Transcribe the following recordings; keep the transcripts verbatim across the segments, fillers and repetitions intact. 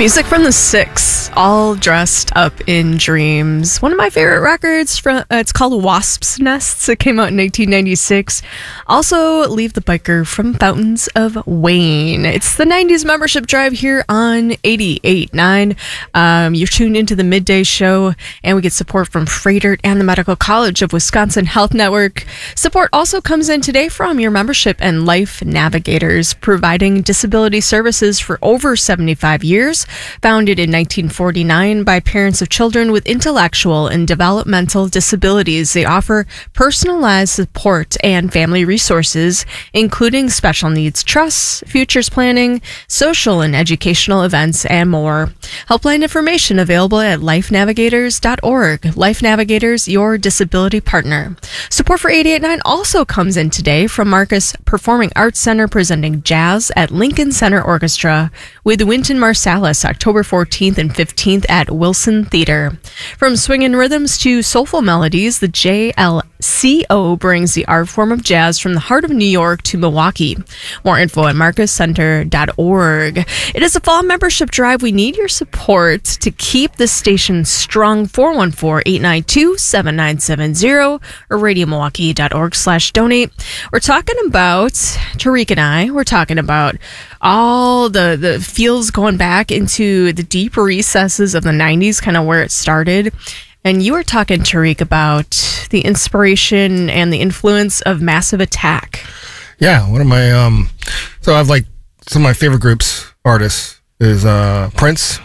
Music from the Six, all dressed up in dreams. One of my favorite records. From uh, it's called Wasp's Nests. It came out in nineteen ninety-six. Also, Leave the Biker from Fountains of Wayne. It's the nineties membership drive here on eighty-eight point nine. Um, you're tuned into the midday show, and we get support from Freighter and the Medical College of Wisconsin Health Network. Support also comes in today from your membership and Life Navigators, providing disability services for over seventy-five years. Founded in nineteen forty-nine by parents of children with intellectual and developmental disabilities, they offer personalized support and family resources, including special needs trusts, futures planning, social and educational events, and more. Helpline information available at life navigators dot org. Life Navigators, your disability partner. Support for eighty-eight point nine also comes in today from Marcus Performing Arts Center, presenting jazz at Lincoln Center Orchestra with Wynton Marsalis, October fourteenth and fifteenth at Wilson Theater. From swinging rhythms to soulful melodies, the J L C O brings the art form of jazz from the heart of New York to Milwaukee. More info at marcus center dot org. It is a fall membership drive. We need your support to keep this station strong. four one four, eight nine two, seven nine seven zero or radio milwaukee dot org slash donate. We're talking about, Tariq and I, we're talking about all the, the feels going back into the deep recesses of the nineties, kind of where it started. And you were talking, Tariq, about the inspiration and the influence of Massive Attack. Yeah, one of my, um, so I have like some of my favorite groups, artists, is uh, Prince,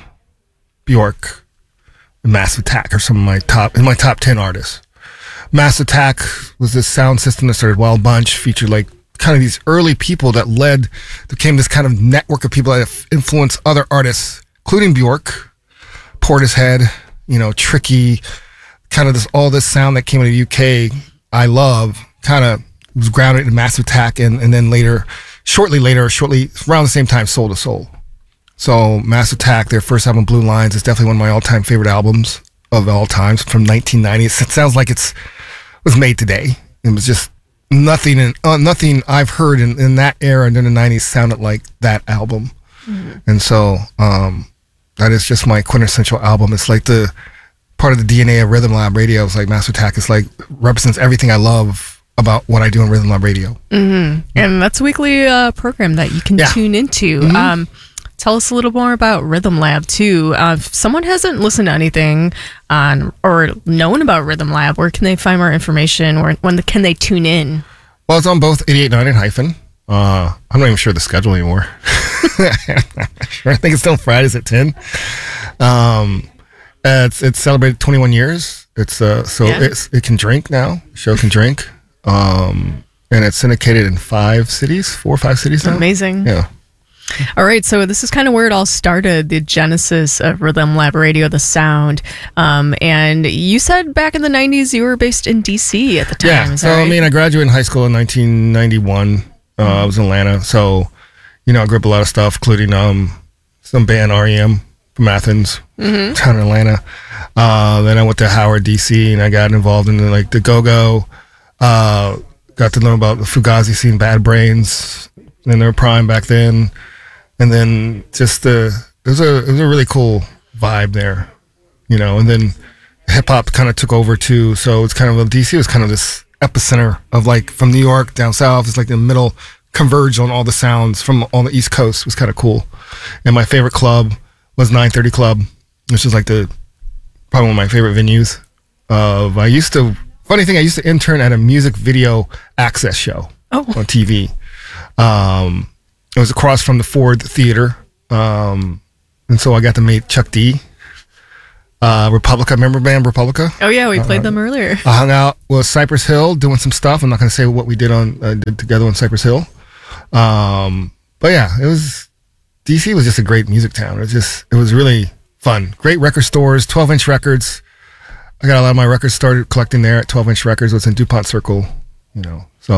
Bjork, and Massive Attack are some of my top, in my top ten artists. Massive Attack was this sound system that started Wild Bunch, featured like kind of these early people that led, became this kind of network of people that have influenced other artists, including Bjork, Portishead, you know, Tricky, kind of this, all this sound that came out of the U K, I love, kind of was grounded in Massive Attack, and, and then later, shortly later, shortly, around the same time, Soul to Soul. So Massive Attack, their first album, Blue Lines, is definitely one of my all-time favorite albums of all times, from nineteen ninety. It sounds like it's was made today. It was just nothing, in, uh, nothing I've heard in, in that era and in the nineties sounded like that album. Mm-hmm. And so um, that is just my quintessential album. It's like the part of the D N A of Rhythm Lab Radio. It's like Massive Attack is like represents everything I love about what I do in Rhythm Lab Radio. Mm-hmm. And that's a weekly uh, program that you can yeah. tune into. Mm-hmm. Um, tell us a little more about Rhythm Lab too. Uh, if someone hasn't listened to anything on or known about Rhythm Lab, where can they find more information, or when the, can they tune in? Well, it's on both eighty-eight point nine and Hyphen. Uh, I'm not even sure of the schedule anymore. I think it's still Fridays at ten. Um, it's it's celebrated twenty-one years. It's uh, so yeah. it's it can drink now. The show can drink. Um, and it's syndicated in five cities, four or five cities now. Amazing. Yeah. All right, so this is kind of where it all started, the genesis of Rhythm Lab Radio, the sound. Um, and you said back in the nineties you were based in D C at the time. Yeah, is so that right? I mean, I graduated in high school in nineteen ninety-one. Uh, I was in Atlanta, so, you know, I grew up a lot of stuff, including um, some band R E M from Athens, mm-hmm. down in Atlanta. Uh, then I went to Howard, D C, and I got involved in the, like the Go-Go. Uh, got to learn about the Fugazi scene, Bad Brains, and they were prime back then. And then just the, it was a, it was a really cool vibe there, you know, and then hip hop kind of took over too. So it's kind of, D C was kind of this epicenter of like from New York down south. It's like the middle converge on all the sounds from on the East Coast. It was kind of cool. And my favorite club was nine thirty Club, which is like the, probably one of my favorite venues. Of, I used to, funny thing, I used to intern at a music video access show oh. on T V. Um, It was across from the Ford Theater, um, and so I got to meet Chuck D, uh, Republica, remember band Republica? Oh yeah, we played uh, them earlier. I hung out with Cypress Hill doing some stuff. I'm not going to say what we did on uh, did together on Cypress Hill, um, but yeah, it was D C was just a great music town. It was just it was really fun. Great record stores, twelve inch records. I got a lot of my records started collecting there at twelve inch Records. It's in DuPont Circle, you know, so.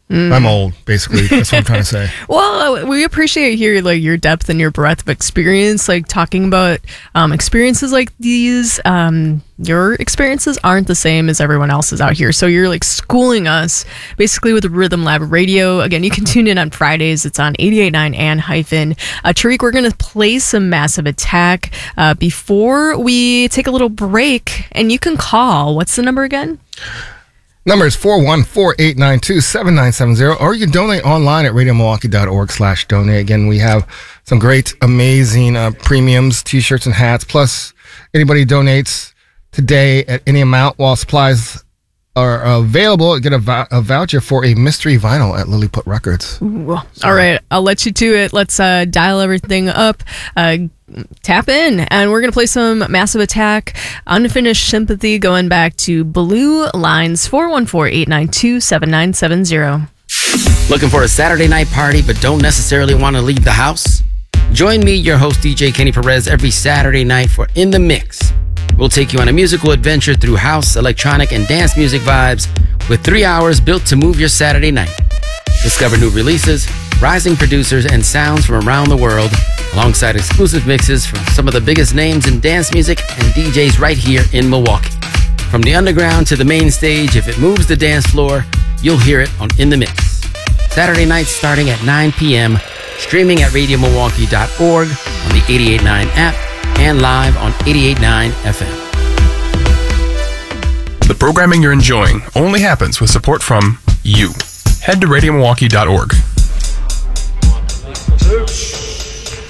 Mm. I'm old, basically. That's what I'm trying to say. Well, we appreciate here like your depth and your breadth of experience, like talking about um, experiences like these. Um, your experiences aren't the same as everyone else's out here. So you're like schooling us basically with Rhythm Lab Radio. Again, you can tune in on Fridays. It's on eighty-eight point nine and Hyphen. Uh, Tariq, we're going to play some Massive Attack uh, before we take a little break. And you can call. What's the number again? Number is four one four, eight nine two, seven nine seven zero, or you can donate online at radio milwaukee dot org slash donate. Again, we have some great, amazing uh, premiums, t-shirts and hats, plus anybody donates today at any amount while supplies are available, get a, vou- a voucher for a mystery vinyl at Lilliput Records. Ooh. All right, I'll let you to it. Let's uh, dial everything up. Uh, tap in, and we're going to play some Massive Attack, Unfinished Sympathy, going back to Blue Lines, four one four, eight nine two, seven nine seven zero. Looking for a Saturday night party but don't necessarily want to leave the house? Join me, your host D J Kenny Perez, every Saturday night for In the Mix. We'll take you on a musical adventure through house, electronic, and dance music vibes with three hours built to move your Saturday night. Discover new releases, rising producers, and sounds from around the world, alongside exclusive mixes from some of the biggest names in dance music and D Js right here in Milwaukee. From the underground to the main stage, if it moves the dance floor, you'll hear it on In the Mix. Saturday nights starting at nine p.m., streaming at radio milwaukee dot org on the eighty-eight point nine app, and live on eighty-eight point nine F M. The programming you're enjoying only happens with support from you. Head to radio milwaukee dot org